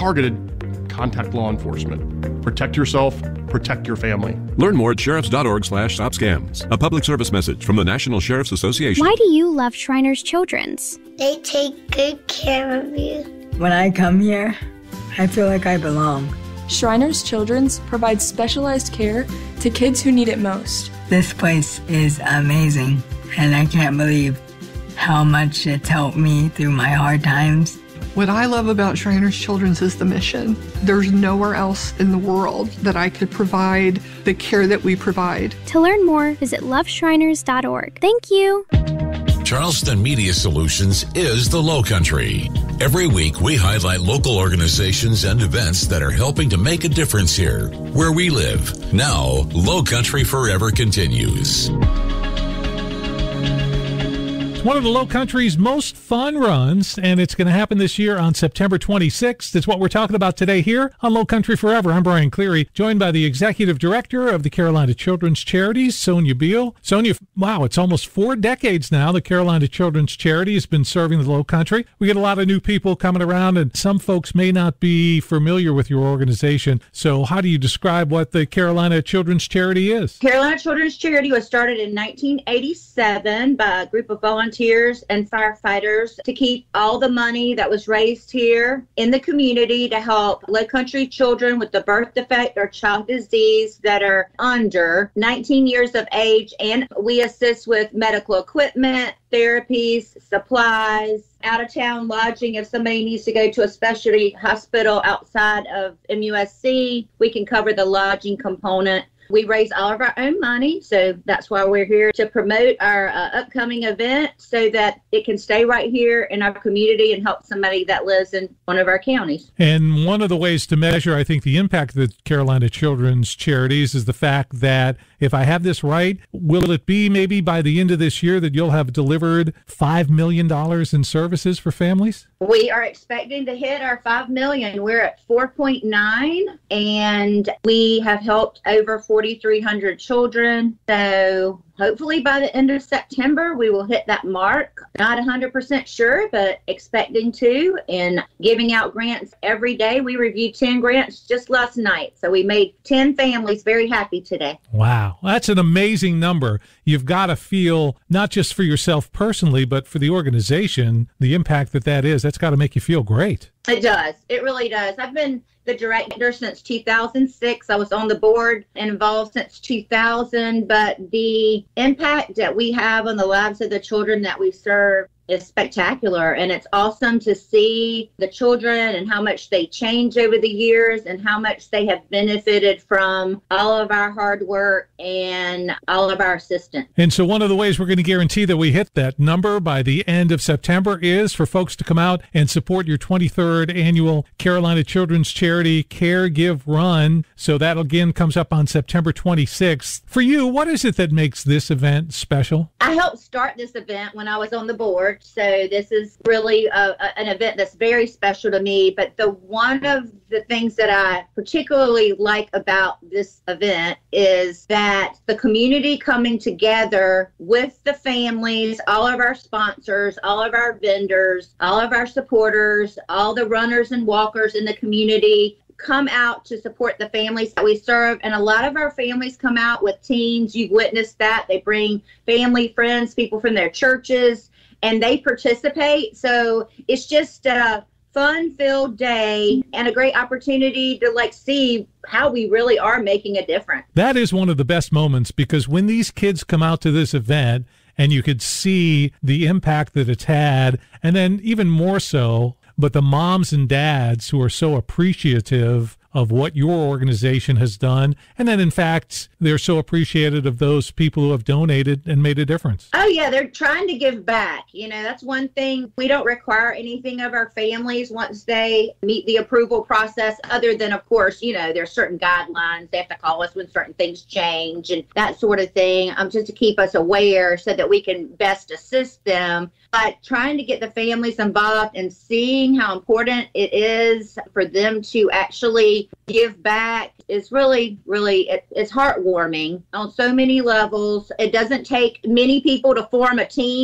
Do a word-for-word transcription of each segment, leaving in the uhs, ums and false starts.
targeted, contact law enforcement. Protect yourself, protect your family. Learn more at sheriffs.org slash stop scams. A public service message from the National Sheriff's Association. Why do you love Shriners Children's? They take good care of you. When I come here, I feel like I belong. Shriners Children's provides specialized care to kids who need it most. This place is amazing, and I can't believe how much it's helped me through my hard times. What I love about Shriners Children's is the mission. There's nowhere else in the world that I could provide the care that we provide. To learn more, visit love shriners dot org. Thank you. Charleston Media Solutions is the Low Country. Every week, we highlight local organizations and events that are helping to make a difference here, where we live. Now, Low Country Forever continues. One of the Low Country's most fun runs, and it's going to happen this year on September twenty-sixth. It's what we're talking about today here on Low Country Forever. I'm Brian Cleary, joined by the Executive Director of the Carolina Children's Charities, Sonia Beal. Sonia, wow, it's almost four decades now the Carolina Children's Charity has been serving the Low Country. We get a lot of new people coming around, and some folks may not be familiar with your organization. So how do you describe what the Carolina Children's Charity is? Carolina Children's Charity was started in nineteen eighty-seven by a group of volunteers and firefighters to keep all the money that was raised here in the community to help low country children with the birth defect or child disease that are under nineteen years of age. And we assist with medical equipment, therapies, supplies, out-of-town lodging. If somebody needs to go to a specialty hospital outside of M U S C, we can cover the lodging component. We raise all of our own money, so that's why we're here to promote our uh, upcoming event so that it can stay right here in our community and help somebody that lives in one of our counties. And one of the ways to measure, I think, the impact of the Carolina Children's Charities is the fact that, if I have this right, will it be maybe by the end of this year that you'll have delivered five million dollars in services for families? We are expecting to hit our five million dollars. We're at four point nine, and we have helped over forty-three hundred children. So hopefully by the end of September, we will hit that mark. Not one hundred percent sure, but expecting to, and giving out grants every day. We reviewed ten grants just last night. So we made ten families very happy today. Wow. That's an amazing number. You've got to feel, not just for yourself personally, but for the organization, the impact that that is. That's got to make you feel great. It does. It really does. I've been the director since two thousand six. I was on the board and involved since two thousand, but the impact that we have on the lives of the children that we serve is spectacular, and it's awesome to see the children and how much they change over the years and how much they have benefited from all of our hard work and all of our assistance. And so one of the ways we're going to guarantee that we hit that number by the end of September is for folks to come out and support your twenty-third annual Carolina Children's Charity Care Give Run. So that again comes up on September twenty-sixth. For you, what is it that makes this event special? I helped start this event when I was on the board. So this is really a, a, an event that's very special to me. But the one of the things that I particularly like about this event is that the community coming together with the families, all of our sponsors, all of our vendors, all of our supporters, all the runners and walkers in the community come out to support the families that we serve. And a lot of our families come out with teens. You've witnessed that. They bring family, friends, people from their churches, and they participate. So it's just a fun-filled day and a great opportunity to like see how we really are making a difference. That is one of the best moments, because when these kids come out to this event and you could see the impact that it's had, and then even more so, but the moms and dads who are so appreciative of what your organization has done. And then, in fact, they're so appreciative of those people who have donated and made a difference. Oh, yeah, they're trying to give back. You know, that's one thing. We don't require anything of our families once they meet the approval process, other than, of course, you know, there's certain guidelines. They have to call us when certain things change and that sort of thing, um, just to keep us aware so that we can best assist them. But trying to get the families involved and seeing how important it is for them to actually give back is really, really, it, it's heartwarming on so many levels. It doesn't take many people to form a team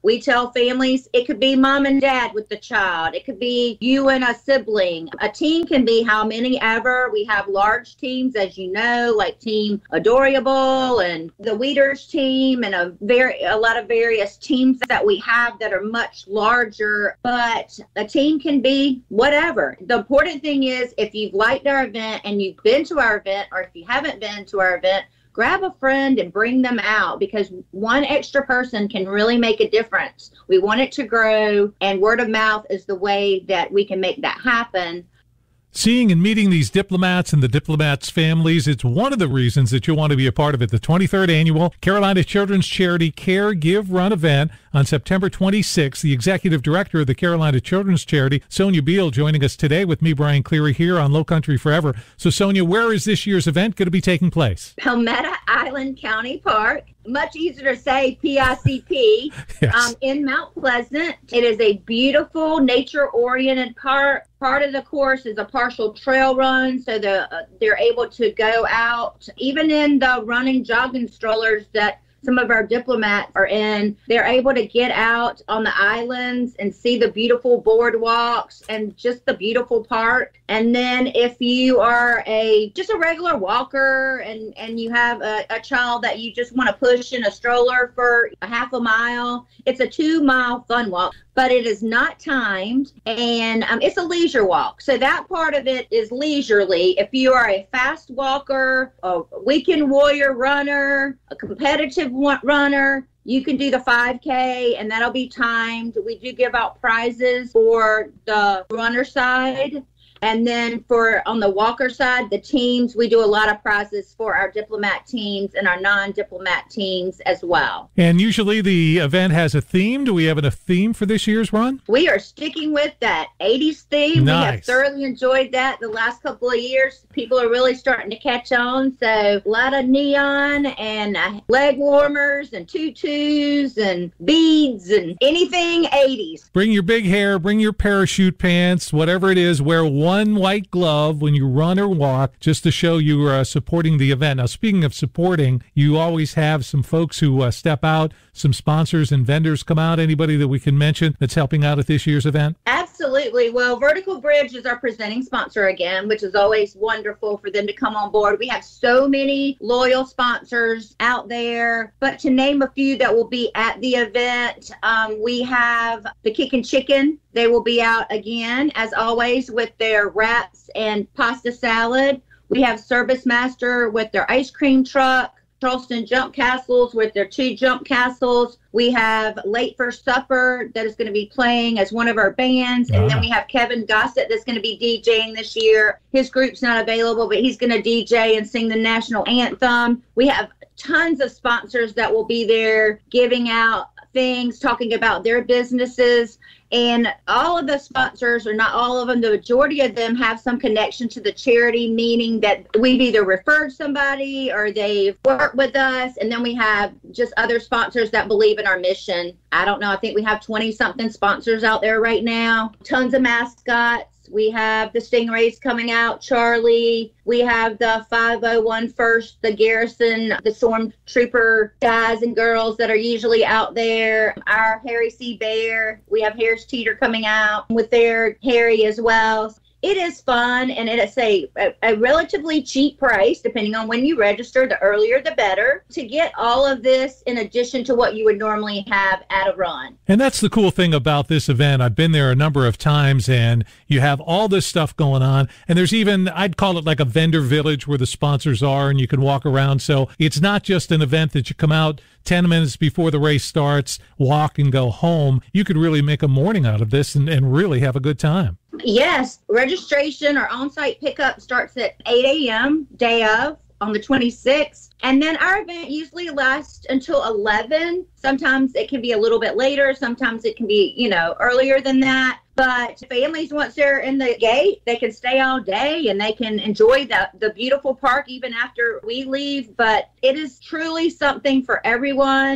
We tell families it could be mom and dad with the child. It could be you and a sibling. A team can be how many ever. We have large teams, as you know, like Team Adorable and the Weeders team and a very a lot of various teams that we have that are much larger. But a team can be whatever. The important thing is if you've liked our event and you've been to our event, or if you haven't been to our event, grab a friend and bring them out, because one extra person can really make a difference. We want it to grow, and word of mouth is the way that we can make that happen. Seeing and meeting these diplomats and the diplomats' families, it's one of the reasons that you'll want to be a part of it. The twenty-third Annual Carolina Children's Charity Care Give Run event on September twenty-sixth. The Executive Director of the Carolina Children's Charity, Sonia Beal, joining us today with me, Brian Cleary, here on Low Country Forever. So, Sonia, where is this year's event going to be taking place? Palmetto Island County Park. Much easier to say, P I C P, yes. um, in Mount Pleasant. It is a beautiful, nature-oriented park. Part of the course is a partial trail run, so the, uh, they're able to go out. Even in the running jogging strollers that some of our diplomats are in, they're able to get out on the islands and see the beautiful boardwalks and just the beautiful park. And then if you are a just a regular walker and, and you have a, a child that you just want to push in a stroller for a half a mile, it's a two mile fun walk, but it is not timed, and um, it's a leisure walk. So that part of it is leisurely. If you are a fast walker, a weekend warrior runner, a competitive runner, you can do the five K, and that'll be timed. We do give out prizes for the runner side. And then for on the walker side, the teams, we do a lot of prizes for our diplomat teams and our non-diplomat teams as well. And usually the event has a theme. Do we have a theme for this year's run? We are sticking with that eighties theme. Nice. We have thoroughly enjoyed that the last couple of years. People are really starting to catch on. So a lot of neon and uh, leg warmers and tutus and beads and anything eighties. Bring your big hair, bring your parachute pants, whatever it is. Wear one white glove when you run or walk, just to show you are uh, supporting the event. Now, speaking of supporting, you always have some folks who uh, step out, some sponsors and vendors come out. Anybody that we can mention that's helping out at this year's event? Absolutely. Well, Vertical Bridge is our presenting sponsor again, which is always wonderful for them to come on board. We have so many loyal sponsors out there, but to name a few that will be at the event, um, we have the Kickin' Chicken. They will be out again, as always, with their wraps and pasta salad. We have Service Master with their ice cream truck, Charleston Jump Castles with their two jump castles. We have Late for Supper that is going to be playing as one of our bands. And then we have Kevin Gossett that's going to be DJing this year. His group's not available, but he's going to D J and sing the national anthem. We have tons of sponsors that will be there giving out things, talking about their businesses. And all of the sponsors, or not all of them, the majority of them have some connection to the charity, meaning that we've either referred somebody or they've worked with us. And then we have just other sponsors that believe in our mission. I don't know. I think we have twenty something sponsors out there right now. Tons of mascots. We have the Stingrays coming out, Charlie. We have the five oh one First, the Garrison, the Stormtrooper guys and girls that are usually out there. Our Harry C. Bear. We have Harris Teeter coming out with their Harry as well. It is fun, and it's a, a, a relatively cheap price, depending on when you register. The earlier, the better, to get all of this in addition to what you would normally have at a run. And that's the cool thing about this event. I've been there a number of times, and you have all this stuff going on. And there's even, I'd call it like a vendor village where the sponsors are, and you can walk around. So it's not just an event that you come out ten minutes before the race starts, walk and go home. You could really make a morning out of this and, and really have a good time. Yes, registration or on-site pickup starts at eight a.m. day of on the twenty-sixth. And then our event usually lasts until eleven. Sometimes it can be a little bit later. Sometimes it can be, you know, earlier than that. But families, once they're in the gate, they can stay all day and they can enjoy the, the beautiful park even after we leave. But it is truly something for everyone.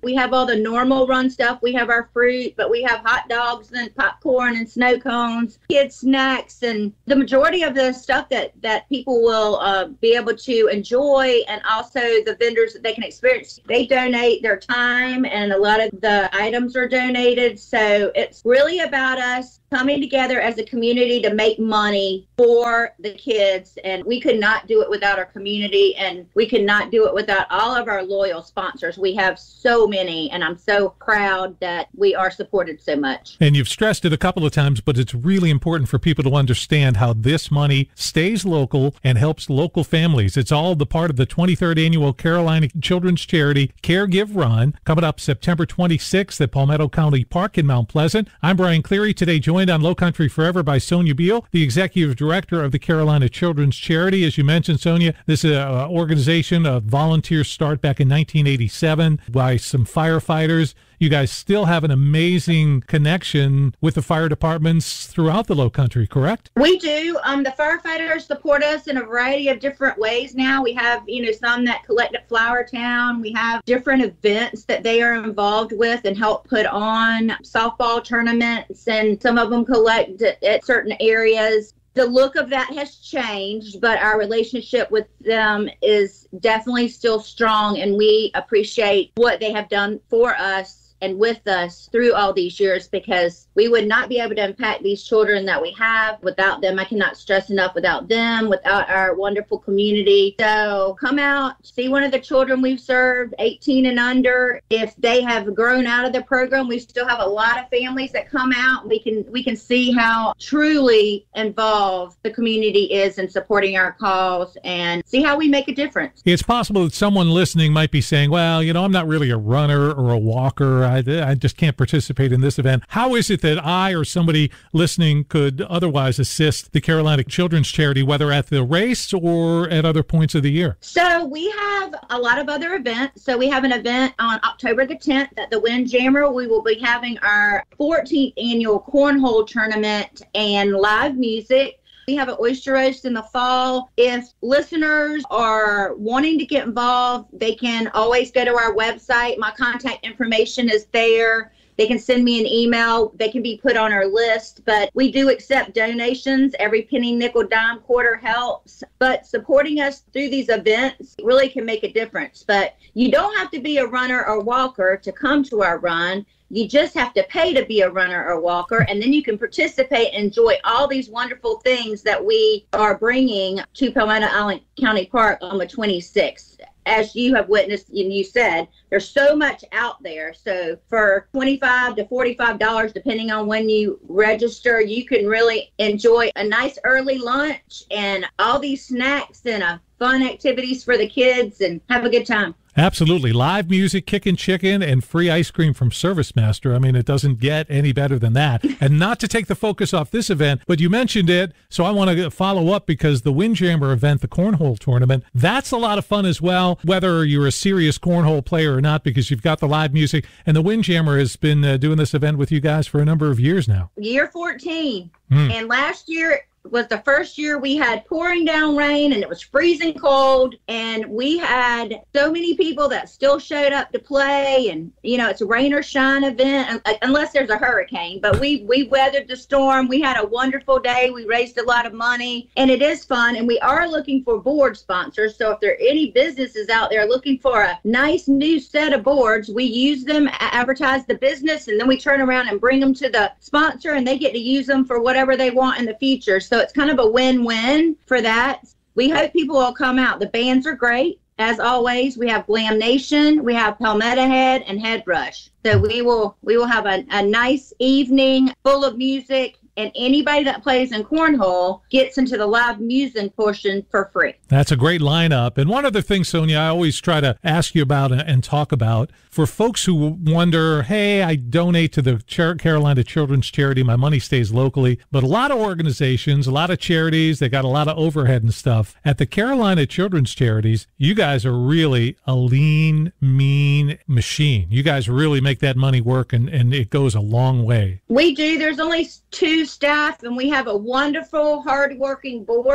We have all the normal run stuff. We have our fruit, but we have hot dogs and popcorn and snow cones, kids snacks, and the majority of the stuff that, that people will uh, be able to enjoy, and also the vendors that they can experience. They donate their time, and a lot of the items are donated. So it's really about us coming together as a community to make money for the kids. And we could not do it without our community, and we could not do it without all of our loyal sponsors. We have so many, and I'm so proud that we are supported so much. And you've stressed it a couple of times, but it's really important for people to understand how this money stays local and helps local families. It's all the part of the twenty-third annual Carolina Children's Charity Care Give Run, coming up September twenty-sixth at Palmetto County Park in Mount Pleasant. I'm Brian Cleary, today joined on Low Country Forever by Sonia Beal, the Executive Director of the Carolina Children's Charity. As you mentioned, Sonia, this is an organization, a volunteer start back in nineteen eighty-seven by some firefighters. You guys still have an amazing connection with the fire departments throughout the Low Country, correct? We do. Um, the firefighters support us in a variety of different ways now. We have, you know, some that collect at Flower Town. We have different events that they are involved with and help put on, softball tournaments, and some of them collect at, at certain areas. The look of that has changed, but our relationship with them is definitely still strong, and we appreciate what they have done for us and with us through all these years, because we would not be able to impact these children that we have without them. I cannot stress enough, without them, without our wonderful community. So come out, see one of the children we've served, eighteen and under. If they have grown out of the program, we still have a lot of families that come out. We can we can see how truly involved the community is in supporting our cause, and see how we make a difference. It's possible that someone listening might be saying, well, you know, I'm not really a runner or a walker. I, I just can't participate in this event. How is it that I or somebody listening could otherwise assist the Carolina Children's Charity, whether at the race or at other points of the year? So we have a lot of other events. So we have an event on October the tenth at the Windjammer. We will be having our fourteenth annual cornhole tournament and live music. We have an oyster roast in the fall. If listeners are wanting to get involved, they can always go to our website. My contact information is there. They can send me an email. They can be put on our list. But we do accept donations. Every penny, nickel, dime, quarter helps. But supporting us through these events really can make a difference. But you don't have to be a runner or walker to come to our run. You just have to pay to be a runner or walker, and then you can participate and enjoy all these wonderful things that we are bringing to Palmetto Island County Park on the twenty-sixth. As you have witnessed and you said, there's so much out there. So for twenty-five to forty-five dollars, depending on when you register, you can really enjoy a nice early lunch and all these snacks and a fun activities for the kids, and have a good time. Absolutely. Live music, kickin' chicken, and free ice cream from Service Master. I mean, it doesn't get any better than that. And not to take the focus off this event, but you mentioned it, so I want to follow up, because the Windjammer event, the cornhole tournament, that's a lot of fun as well, whether you're a serious cornhole player or not, because you've got the live music. And the Windjammer has been uh, doing this event with you guys for a number of years now. Year fourteen. Mm. And last year was the first year we had pouring down rain, and it was freezing cold, and we had so many people that still showed up to play. And you know, it's a rain or shine event unless there's a hurricane, but we we weathered the storm. We had a wonderful day. We raised a lot of money, and it is fun. And we are looking for board sponsors, so if there are any businesses out there looking for a nice new set of boards, we use them, advertise the business, and then we turn around and bring them to the sponsor, and they get to use them for whatever they want in the future. So So it's kind of a win-win for that. We hope people will come out. The bands are great. As always, we have Glam Nation, we have Palmetto Head, and Head Rush. So we will we will have a, a nice evening full of music, and anybody that plays in cornhole gets into the live music portion for free. That's a great lineup. And one other thing, Sonia, I always try to ask you about and talk about, for folks who wonder, hey, I donate to the Carolina Children's Charity, my money stays locally, but a lot of organizations, a lot of charities, they got a lot of overhead and stuff. At the Carolina Children's Charities, you guys are really a lean, mean machine. You guys really make that money work, and, and it goes a long way. We do. There's only two staff, and we have a wonderful, hardworking board.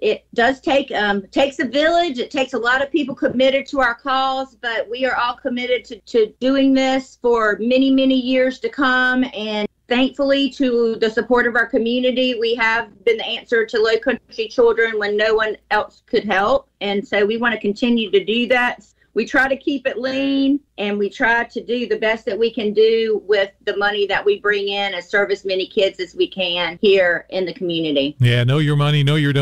it does take um, takes a village. It takes a lot of people committed to our cause, but we are all committed to, to doing this for many, many years to come. And thankfully, to the support of our community, we have been the answer to Low Country children when no one else could help. And so we want to continue to do that. We try to keep it lean, and we try to do the best that we can do with the money that we bring in and serve as many kids as we can here in the community. Yeah, know your money, know your